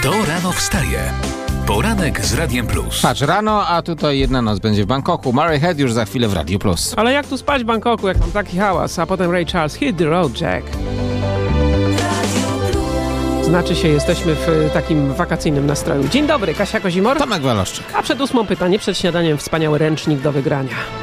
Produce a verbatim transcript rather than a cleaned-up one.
Kto rano wstaje? Poranek z Radiem Plus. Patrz, rano, a tutaj jedna noc będzie w Bangkoku. Murray Head już za chwilę w Radiu Plus. Ale jak tu spać w Bangkoku, jak tam taki hałas, a potem Ray Charles, hit the road, Jack. Znaczy się, jesteśmy w takim wakacyjnym nastroju. Dzień dobry, Kasia Kozimor. Tomek Waloszczyk. A przed ósmą pytanie, przed śniadaniem wspaniały ręcznik do wygrania.